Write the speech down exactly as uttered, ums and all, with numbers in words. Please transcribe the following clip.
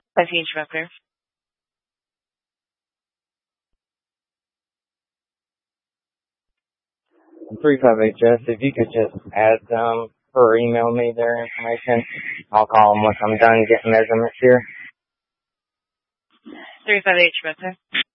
five H Rocker. three five eight Jess, if you could just add um or email me their information, I'll call them once I'm done getting measurements here. three five H Rocker.